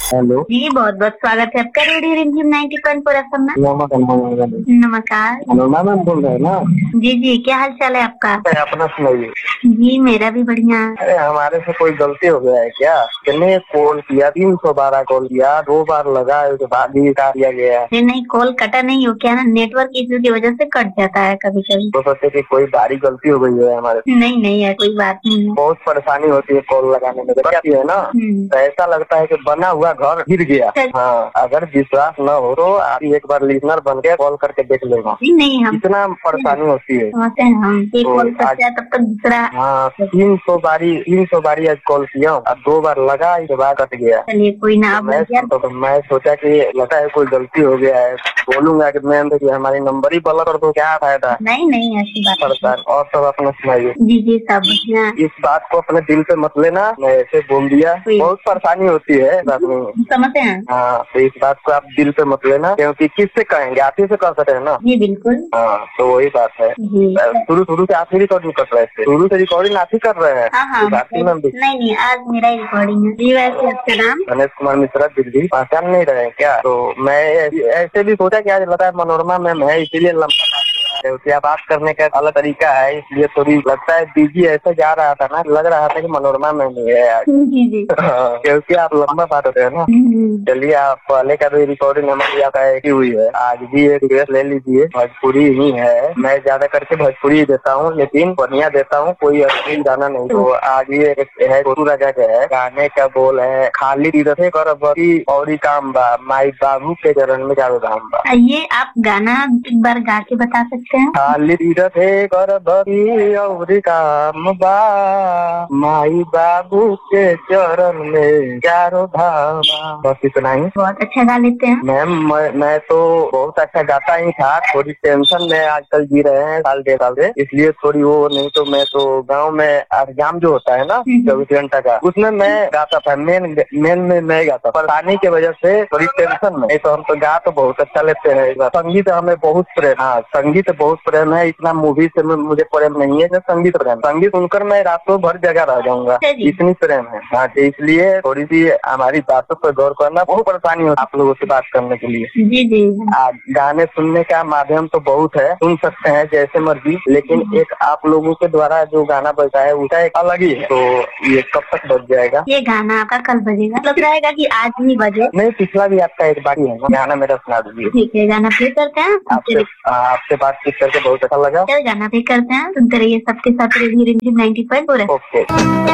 Hello. जी बहुत बहुत स्वागत है आपका रेडियो रिमझिम 90.4 एफएम में। नमस्कार। अनुमा मैम बोल रहे हैं ना? जी जी, क्या हाल चाल है आपका? अपना सुनाइए। जी मेरा भी बढ़िया। अरे हमारे से कोई गलती हो गया है क्या? मैंने कॉल किया 312 कॉल किया, 2 बार लगा, उसके बाद ही काट दिया गया। नहीं, कॉल कटा नहीं हो, क्या ना नेटवर्क इश्यू की वजह से कट जाता है कभी कभी। तो सोचे कि कोई भारी गलती हो गई है हमारे से। नहीं नहीं है, कोई बात नहीं है। बहुत परेशानी होती है कॉल लगाने में, क्या है ना, तो ऐसा लगता है कि बना हुआ घर गिर गया। हाँ, अगर विश्वास न हो तो आप एक बार लिसनर बन के कॉल करके देख लेगा। नहीं हम इतना परेशानी होती है। समझते हैं हम, एक कॉल करते हैं तब तक दूसरा। हाँ, 300 बारी आज कॉल किया और 2 बार लगा, इसके बाद कट गया। चलिए कोई ना। मैं सोचा कि लगता है कोई गलती हो गया है, बोलूंगा कि मैम देखिए हमारी नंबर ही ब्लॉक कर दो, क्या फायदा। नहीं नहीं ऐसी बात परेशान। और सब अपना सुनाइए। जी जी सब बढ़िया। इस बात को अपने दिल पे मत लेना, मैं ऐसे बोल दिया, बहुत परेशानी होती है बात में। समझते हैं। हाँ, तो इस बात को आप दिल पे मत लेना, क्योंकि किससे कहेंगे, आप ही से कर सकते हैं ना। जी बिल्कुल। हाँ, तो वही बात है। शुरू से आप ही रिकॉर्डिंग कर रहे थे, शुरू से रिकॉर्डिंग आप ही कर रहे हैं। हाँ नहीं, आज मेरा रिकॉर्डिंग है जी। वैसे आपका नाम? गणेश कुमार मिश्रा, दिल्ली। पहचान नहीं रहे क्या? तो मैं ऐसे भी सोचा कि आज लगा मनोरमा मैम है, इसीलिए क्या बात करने का अलग तरीका है, इसलिए थोड़ी लगता है बिजी ऐसे जा रहा था ना, लग रहा था कि मनोरमा में नहीं है आज। जी जी। क्योंकि आप लंबा बात होते हैं ना। चलिए, आप पहले का भी रिकॉर्डिंग हमारी एक ही हुई है, आज भी एक रिक्वेस्ट ले लीजिए। भोजपुरी ही है, मैं ज्यादा करके भोजपुरी ही देता हूँ, लेकिन बढ़िया देता हूँ, कोई अश्लील गाना नहीं। तो आज भी एक है गोटू राजा का है, गाने का बोल है, खाली तीरथे कर बड़ी और काम बा, माई बाबू के चरण में जावे धाम बा। ये आप गाना एक बार गा के बता सकते हैं? खाली तीरथे कर बड़ी और काम बा, माई बाबू के चरण में चारों धाम बा। बस इतना ही। बहुत अच्छा गा लेते हैं मैम। मैं तो बहुत अच्छा गाता ही था, थोड़ी टेंशन में आजकल जी रहे हैं साल 1.5 साल से, इसलिए थोड़ी वो, नहीं तो मैं तो गांव में एग्जाम जो होता है ना 24 घंटा का, उसमें मैं गाता था, मेन में मैं गाता। परेशानी की वजह से थोड़ी टेंशन में, नहीं तो हम तो गा तो बहुत अच्छा लेते हैं। संगीत हमें बहुत प्रेम, हाँ संगीत बहुत प्रेम है, इतना मूवी से मुझे प्रेम नहीं है, संगीत प्रेम। संगीत सुनकर मैं रातों भर जगह रह जाऊंगा, इतनी प्रेम है। हाँ, इसलिए थोड़ी सी हमारी बातों पर गौर करना। बहुत परेशानी हो आप लोगों से बात करने के लिए। जी जी। गाने सुनने का माध्यम तो बहुत है, सुन सकते हैं जैसे मर्जी, लेकिन एक आप लोगों के द्वारा जो गाना बजता है उसका एक अलग ही है। तो ये कब तक बज जाएगा? ये गाना आपका कल बजेगा? लग रहेगा कि आज ही बजे? नहीं, पिछला भी आपका एक बार ही है, गाना मेरा सुना दीजिए। ठीक है, गाना प्ले करते हैं। आपसे बातचीत करके बहुत अच्छा लगा। गाना प्ले करते हैं, सुनते रहिए सबके साथ रेडियो रिमझिम 90.4। ओके।